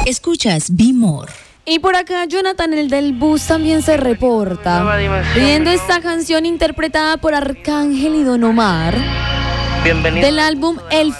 Escuchas Be More. Y por acá Jonathan, el del bus, también se reporta pidiendo esta canción interpretada por Arcángel y Don Omar del álbum El